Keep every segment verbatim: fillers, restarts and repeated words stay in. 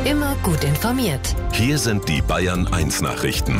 Immer gut informiert. Hier sind die Bayern eins Nachrichten.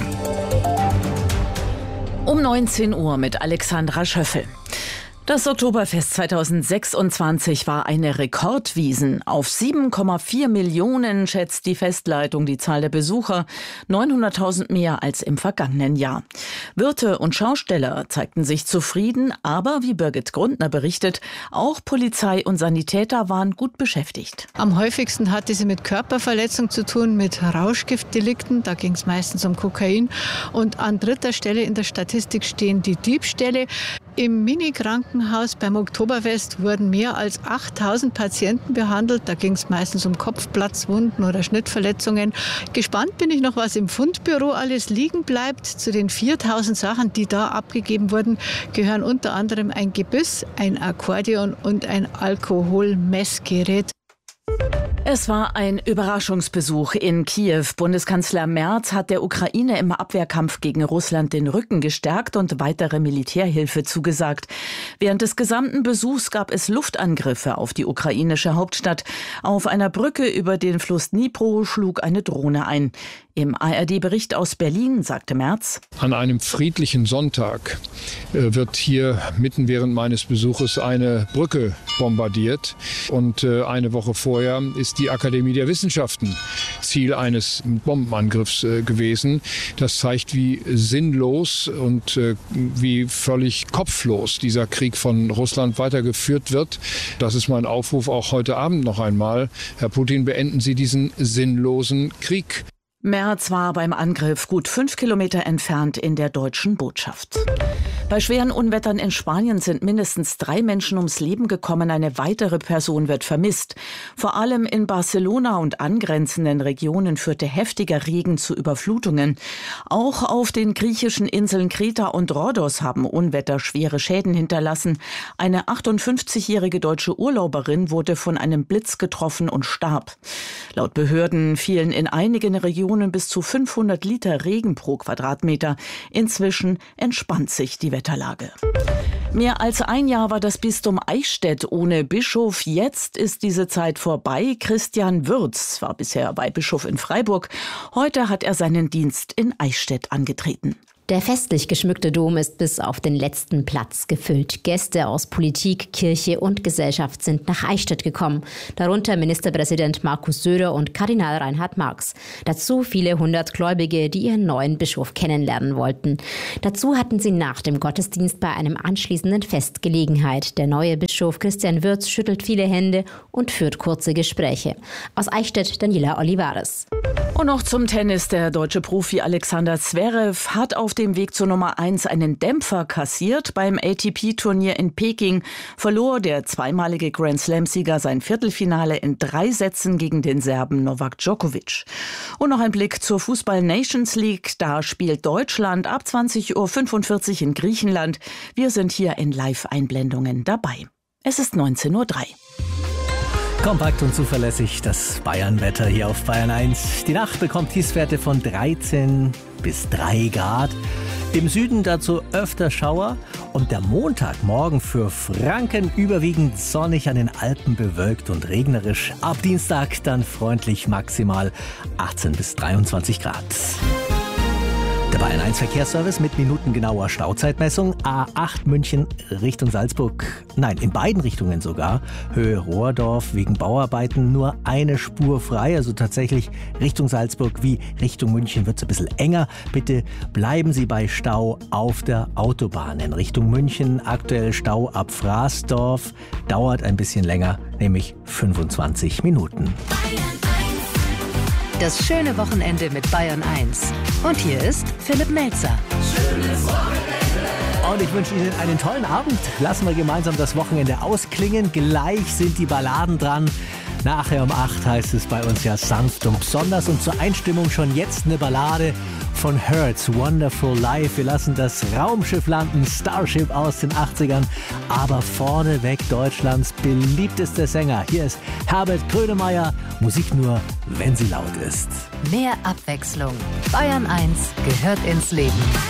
Um neunzehn Uhr mit Alexandra Schöffel. Das Oktoberfest zweitausendsechsundzwanzig war eine Rekordwiesen. Auf sieben Komma vier Millionen schätzt die Festleitung die Zahl der Besucher, neunhunderttausend mehr als im vergangenen Jahr. Wirte und Schausteller zeigten sich zufrieden, aber wie Birgit Grundner berichtet, auch Polizei und Sanitäter waren gut beschäftigt. Am häufigsten hatte sie mit Körperverletzung zu tun, mit Rauschgiftdelikten, da ging es meistens um Kokain. Und an dritter Stelle in der Statistik stehen die Diebstähle. Im Mini-Krankenhaus beim Oktoberfest wurden mehr als achttausend Patienten behandelt. Da ging es meistens um Kopfplatzwunden oder Schnittverletzungen. Gespannt bin ich noch, was im Fundbüro alles liegen bleibt. Zu den viertausend Sachen, die da abgegeben wurden, gehören unter anderem ein Gebiss, ein Akkordeon und ein Alkoholmessgerät. Es war ein Überraschungsbesuch in Kiew. Bundeskanzler Merz hat der Ukraine im Abwehrkampf gegen Russland den Rücken gestärkt und weitere Militärhilfe zugesagt. Während des gesamten Besuchs gab es Luftangriffe auf die ukrainische Hauptstadt. Auf einer Brücke über den Fluss Dnipro schlug eine Drohne ein. Im A R D-Bericht aus Berlin sagte Merz: An einem friedlichen Sonntag äh, wird hier mitten während meines Besuches eine Brücke bombardiert. Und äh, eine Woche vorher ist die Akademie der Wissenschaften Ziel eines Bombenangriffs äh, gewesen. Das zeigt, wie sinnlos und äh, wie völlig kopflos dieser Krieg von Russland weitergeführt wird. Das ist mein Aufruf auch heute Abend noch einmal. Herr Putin, beenden Sie diesen sinnlosen Krieg. Merz war beim Angriff gut fünf Kilometer entfernt in der deutschen Botschaft. Bei schweren Unwettern in Spanien sind mindestens drei Menschen ums Leben gekommen. Eine weitere Person wird vermisst. Vor allem in Barcelona und angrenzenden Regionen führte heftiger Regen zu Überflutungen. Auch auf den griechischen Inseln Kreta und Rhodos haben Unwetter schwere Schäden hinterlassen. Eine achtundfünfzigjährige deutsche Urlauberin wurde von einem Blitz getroffen und starb. Laut Behörden fielen in einigen Regionen bis zu fünfhundert Liter Regen pro Quadratmeter. Inzwischen entspannt sich die Wetterlage. Mehr als ein Jahr war das Bistum Eichstätt ohne Bischof. Jetzt ist diese Zeit vorbei. Christian Würz war bisher Weihbischof in Freiburg. Heute hat er seinen Dienst in Eichstätt angetreten. Der festlich geschmückte Dom ist bis auf den letzten Platz gefüllt. Gäste aus Politik, Kirche und Gesellschaft sind nach Eichstätt gekommen. Darunter Ministerpräsident Markus Söder und Kardinal Reinhard Marx. Dazu viele hundert Gläubige, die ihren neuen Bischof kennenlernen wollten. Dazu hatten sie nach dem Gottesdienst bei einem anschließenden Fest Gelegenheit. Der neue Bischof Christian Würz schüttelt viele Hände und führt kurze Gespräche. Aus Eichstätt Daniela Olivares. Und noch zum Tennis. Der deutsche Profi Alexander Zverev hat auf dem Weg zur Nummer eins einen Dämpfer kassiert. Beim A T P-Turnier in Peking verlor der zweimalige Grand-Slam-Sieger sein Viertelfinale in drei Sätzen gegen den Serben Novak Djokovic. Und noch ein Blick zur Fußball-Nations League. Da spielt Deutschland ab zwanzig Uhr fünfundvierzig in Griechenland. Wir sind hier in Live-Einblendungen dabei. Es ist neunzehn Uhr drei. Kompakt und zuverlässig das Bayern-Wetter hier auf Bayern eins. Die Nacht bekommt Tiefstwerte von dreizehn bis drei Grad. Im Süden dazu öfter Schauer und der Montagmorgen für Franken überwiegend sonnig, an den Alpen bewölkt und regnerisch. Ab Dienstag dann freundlich maximal achtzehn bis dreiundzwanzig Grad. Der Bayern eins Verkehrsservice mit minutengenauer Stauzeitmessung. A acht München Richtung Salzburg. Nein, in beiden Richtungen sogar. Höhe Rohrdorf wegen Bauarbeiten nur eine Spur frei. Also tatsächlich Richtung Salzburg wie Richtung München wird es ein bisschen enger. Bitte bleiben Sie bei Stau auf der Autobahn. In Richtung München aktuell Stau ab Fraßdorf. Dauert ein bisschen länger, nämlich fünfundzwanzig Minuten. Das schöne Wochenende mit Bayern eins. Und hier ist Philipp Melzer. Schönes Wochenende. Und ich wünsche Ihnen einen tollen Abend. Lassen wir gemeinsam das Wochenende ausklingen. Gleich sind die Balladen dran. Nachher um acht heißt es bei uns ja sanft und besonders. Und zur Einstimmung schon jetzt eine Ballade von Hertz, Wonderful Life. Wir lassen das Raumschiff landen, Starship aus den achtzigern. Aber vorneweg Deutschlands beliebtester Sänger. Hier ist Herbert Grönemeyer. Musik nur, wenn sie laut ist. Mehr Abwechslung. Bayern eins gehört ins Leben.